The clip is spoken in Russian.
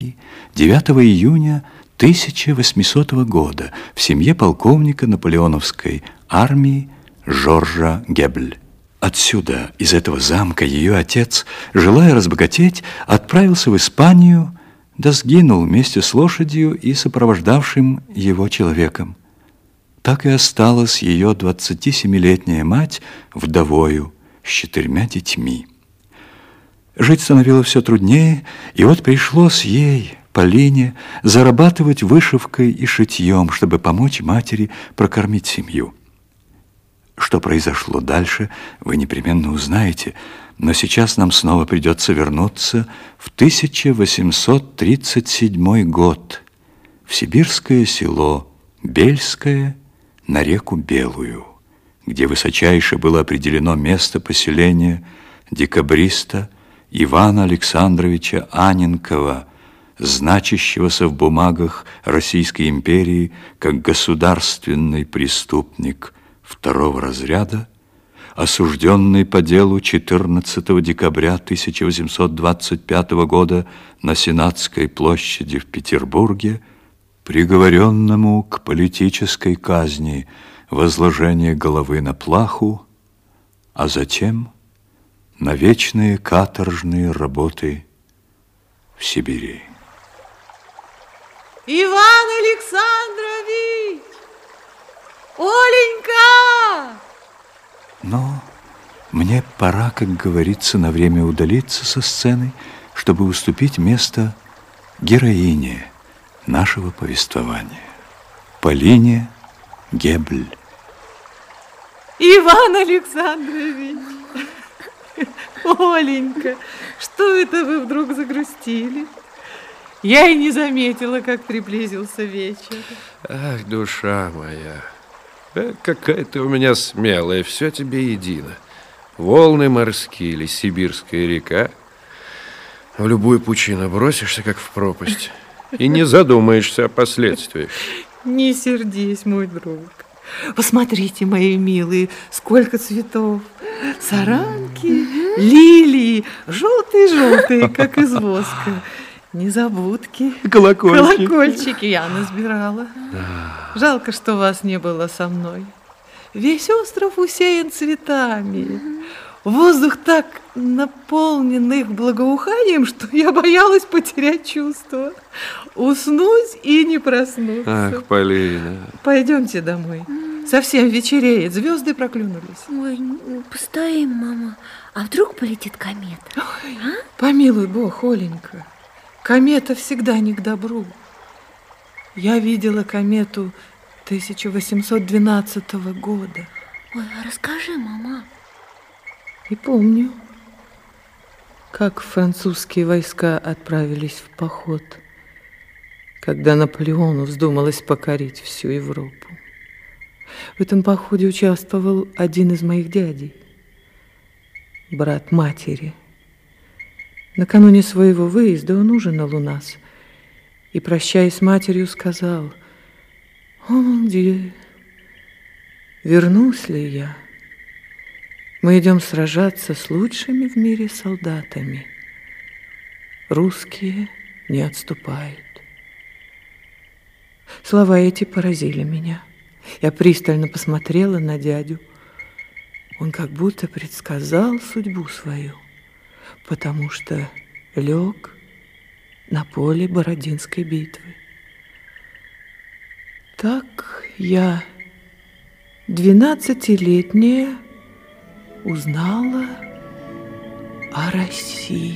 Италии 9 июня 1800 года в семье полковника наполеоновской армии Жоржа Гебль. Отсюда, из этого замка, ее отец, желая разбогатеть, отправился в Испанию, да сгинул вместе с лошадью и сопровождавшим его человеком. Так и осталась ее 27-летняя мать вдовою с 4 детьми. Жить становилось все труднее, и вот пришлось ей, Полине, зарабатывать вышивкой и шитьем, чтобы помочь матери прокормить семью. Что произошло дальше, вы непременно узнаете, но сейчас нам снова придется вернуться в 1837 год в сибирское село Бельское на реку Белую, где высочайше было определено место поселения декабриста Ивана Александровича Анненкова, значащегося в бумагах Российской империи как государственный преступник второго разряда, осужденный по делу 14 декабря 1825 года на Сенатской площади в Петербурге, приговоренному к политической казни возложение головы на плаху, а затем на вечные каторжные работы в Сибири. Иван Александрович! Оленька! Но мне пора, как говорится, на время удалиться со сцены, чтобы уступить место героине нашего повествования, Полине Гебль. Иван Александрович! Оленька, что это вы вдруг загрустили? Я и не заметила, как приблизился вечер. Ах, душа моя, какая ты у меня смелая, все тебе едино. Волны морские или сибирская река. В любую пучину бросишься, как в пропасть, и не задумаешься о последствиях. Не сердись, мой друг. Посмотрите, мои милые, сколько цветов. Саранки, лилии, желтые-желтые, как из воска. Незабудки. Колокольчики. Колокольчики я насбирала. Жалко, что вас не было со мной. Весь остров усеян цветами. Воздух так наполнен их благоуханием, что я боялась потерять чувство. Уснуть и не проснуться. Ах, Полина. Пойдемте домой. Совсем вечереет, звезды проклюнулись. Ой, постоим, мама. А вдруг полетит комета? Ой, помилуй Бог, Оленька. Комета всегда не к добру. Я видела комету 1812 года. Ой, а расскажи, мама. И помню, как французские войска отправились в поход, когда Наполеону вздумалось покорить всю Европу. В этом походе участвовал один из моих дядей, брат матери. Накануне своего выезда он ужинал у нас и, прощаясь с матерью, сказал: «О, мон Дью, вернусь ли я? Мы идем сражаться с лучшими в мире солдатами. Русские не отступают». Слова эти поразили меня. Я пристально посмотрела на дядю. Он как будто предсказал судьбу свою, потому что лег на поле Бородинской битвы. Так я, 12-летняя, узнала о России.